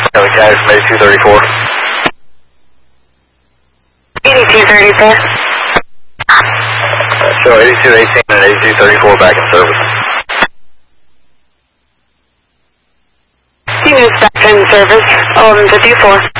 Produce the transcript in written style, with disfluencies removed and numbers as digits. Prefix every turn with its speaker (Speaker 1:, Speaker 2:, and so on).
Speaker 1: Coming guys from 8234.
Speaker 2: 8234.
Speaker 1: Show 8218 and 8234 back in service.
Speaker 2: Units back in service, 1154.